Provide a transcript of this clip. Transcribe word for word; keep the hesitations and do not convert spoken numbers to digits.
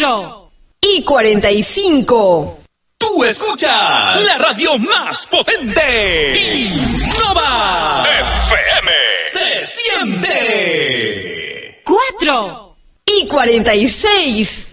cuatro y cuarenta y cinco. Tú escuchas la radio más potente. Innova F M. Se siente. cuatro y cuarenta y seis.